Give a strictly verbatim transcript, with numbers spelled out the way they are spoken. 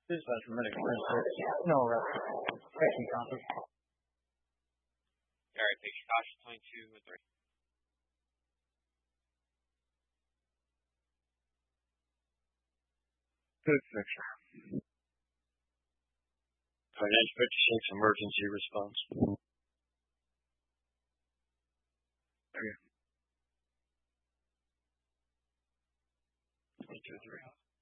Dispatch for medical transport. No arrest. Patient copy. All right, patient caution twenty-two and three. Good picture. Finance fifty-six emergency response. Okay. Twenty-two three.